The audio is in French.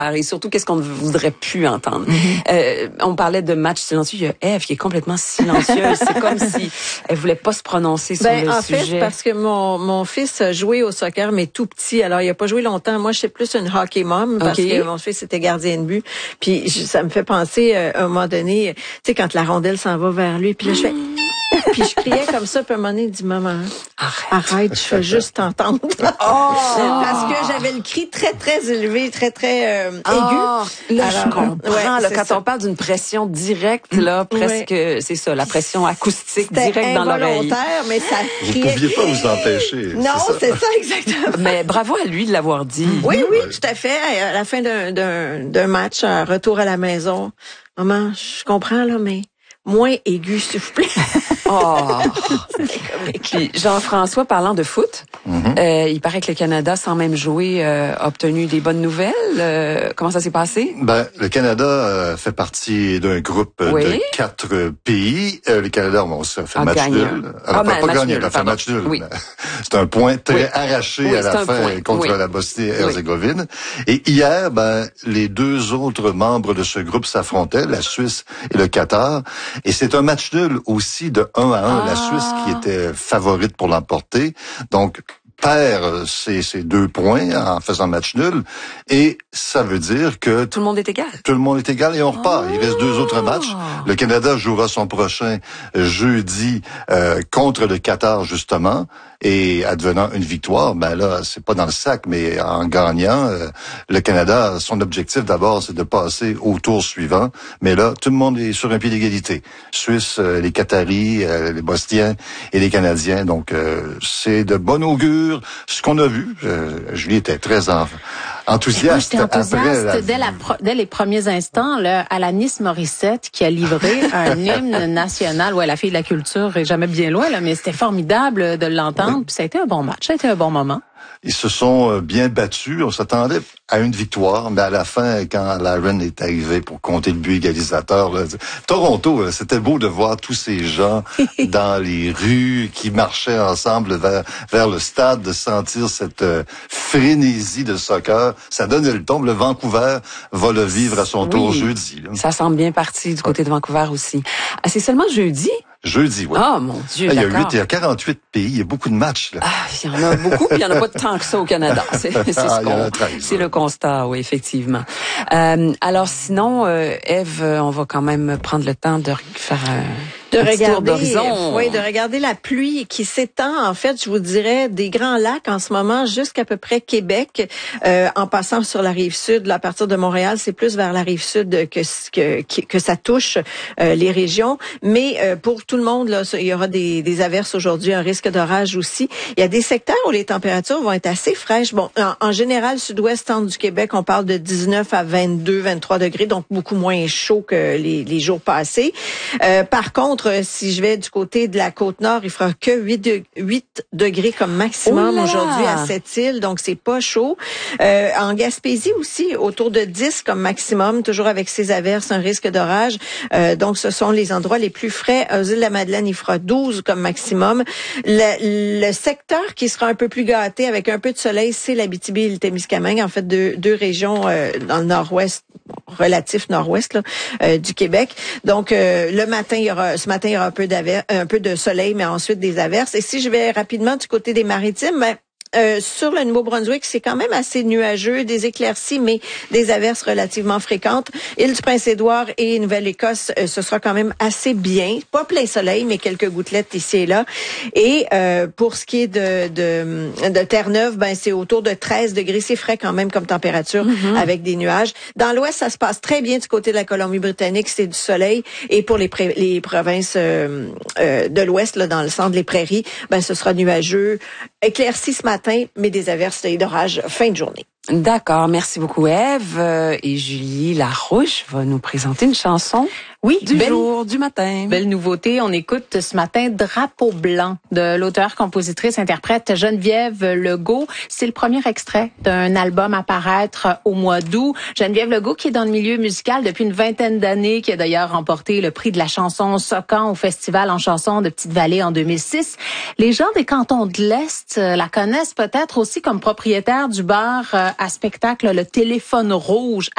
Et surtout, qu'est-ce qu'on ne voudrait plus entendre. On parlait de match silencieux. Il y a Ève qui est complètement silencieuse. C'est comme si elle voulait pas se prononcer sur le sujet. En fait, parce que mon fils a joué au soccer, mais tout petit. Alors, il a pas joué longtemps. Moi, je suis plus une hockey mom parce que mon fils était gardien de but. Puis, ça me fait penser, à un moment donné, tu sais, quand la rondelle s'en va vers lui, puis là, je fais... Puis je criais comme ça, puis à un moment donné, il dit, maman, arrête, je fais juste t'entendre. Parce que j'avais le cri très, très élevé, très, très aigu. Là, je comprends. Là, quand on parle d'une pression directe, là, presque, c'est ça, la pression acoustique directe dans l'oreille. C'était involontaire, mais ça criait. Vous ne pouviez pas vous empêcher. Non, c'est ça, exactement. Mais bravo à lui de l'avoir dit. Oui, tout à fait. À la fin d'un match, un retour à la maison, maman, je comprends, là, mais moins aigu, s'il vous plaît. Puis Jean-François, parlant de foot, il paraît que le Canada, sans même jouer, a obtenu des bonnes nouvelles. Comment ça s'est passé? Le Canada fait partie d'un groupe de 4 pays. Le Canada, ça fait match nul. Pas gagné, il a fait match nul. Oui. C'est un point très arraché à la fin contre la Bosnie-Herzégovine. Et hier, les 2 autres membres de ce groupe s'affrontaient, la Suisse et le Qatar. Et c'est un match nul aussi de 1-1. La Suisse qui était favorite pour l'emporter. Donc, perd ces 2 points en faisant match nul. Et ça veut dire que... Tout le monde est égal. Tout le monde est égal et on repart. Il reste 2 autres matchs. Le Canada jouera son prochain jeudi contre le Qatar, justement. Et advenant une victoire, là, c'est pas dans le sac, mais en gagnant, le Canada, son objectif d'abord, c'est de passer au tour suivant. Mais là, tout le monde est sur un pied d'égalité. Suisse, les Qataris, les Bosniens et les Canadiens. Donc, c'est de bon augure. Ce qu'on a vu, Julie était très enthousiaste. Moi, j'étais enthousiaste dès les premiers instants, là, Alanis Morissette qui a livré un hymne national. Ouais, la fille de la culture est jamais bien loin, là, mais c'était formidable de l'entendre. Puis ça a été un bon match, ça a été un bon moment. Ils se sont bien battus. On s'attendait à une victoire, mais à la fin, quand Laron est arrivé pour compter le but égalisateur, là, Toronto, c'était beau de voir tous ces gens dans les rues qui marchaient ensemble vers le stade, de sentir cette frénésie de soccer. Ça donne le ton. Le Vancouver va le vivre à son tour jeudi. Là. Ça semble bien parti du côté de Vancouver aussi. C'est seulement jeudi? Jeudi, oui. Ah, mon Dieu, d'accord. Il y a 48 pays, il y a beaucoup de matchs, là. Il y en a beaucoup, puis il y en a pas tant que ça au Canada. C'est le constat, oui, effectivement. Alors sinon, Ève, on va quand même prendre le temps de faire de regarder la pluie qui s'étend, en fait, je vous dirais, des Grands Lacs en ce moment jusqu'à peu près Québec, en passant sur la rive sud. Là, à partir de Montréal, c'est plus vers la rive sud que ça touche les régions. Mais pour tout le monde, là, il y aura des averses aujourd'hui, un risque d'orage aussi. Il y a des secteurs où les températures vont être assez fraîches. Bon, en général, sud-ouest, centre du Québec, on parle de 19 à 22, 23 degrés, donc beaucoup moins chaud que les jours passés. Par contre, si je vais du côté de la Côte-Nord, il fera que 8 degrés comme maximum aujourd'hui à Sept-Îles, donc c'est pas chaud. En Gaspésie aussi, autour de 10 comme maximum, toujours avec ces averses, un risque d'orage. Donc ce sont les endroits les plus frais. Aux Îles-de-la-Madeleine, il fera 12 comme maximum. Le secteur qui sera un peu plus gâté avec un peu de soleil, c'est l'Abitibi et le Témiscamingue, en fait deux régions dans le nord-ouest, relatif nord-ouest là, du Québec. Donc ce matin, il y aura un peu de soleil, mais ensuite des averses. Et si je vais rapidement du côté des Maritimes, sur le Nouveau-Brunswick, c'est quand même assez nuageux, des éclaircies, mais des averses relativement fréquentes. Île du Prince-Édouard et Nouvelle-Écosse, ce sera quand même assez bien. Pas plein soleil, mais quelques gouttelettes ici et là. Et pour ce qui est de Terre-Neuve, c'est autour de 13 degrés. C'est frais quand même comme température avec des nuages. Dans l'ouest, ça se passe très bien du côté de la Colombie-Britannique, c'est du soleil. Et pour les provinces de l'ouest, là, dans le centre, les prairies, ce sera nuageux, éclairci ce matin, mais des averses et d'orage fin de journée. D'accord, merci beaucoup Ève. Et Julie Larouche va nous présenter une chanson du jour, du matin. Belle nouveauté, on écoute ce matin Drapeau blanc de l'auteur-compositrice-interprète Geneviève Legault. C'est le premier extrait d'un album à paraître au mois d'août. Geneviève Legault qui est dans le milieu musical depuis une vingtaine d'années, qui a d'ailleurs remporté le prix de la chanson Socan au Festival en chanson de Petite-Vallée en 2006. Les gens des cantons de l'Est la connaissent peut-être aussi comme propriétaire du bar à spectacle Le Téléphone Rouge